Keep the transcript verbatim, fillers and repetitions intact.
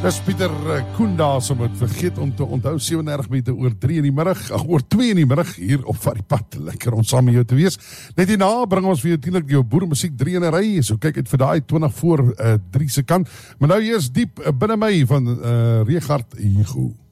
Dis Pieter Koen daar, so moet vergeet om te onthou sewe en dertig minute oor drie in die middag, ag oor twee in die middag hier op Vat die Pad. Lekker om saam met jou te wees. Net hierna bring ons vir jou natuurlik jou boeremusiek drie in 'n ry. So kyk uit vir daai twintig voor uh, drie se kant. Maar nou eers diep uh, binne my van uh, Regard Hugo.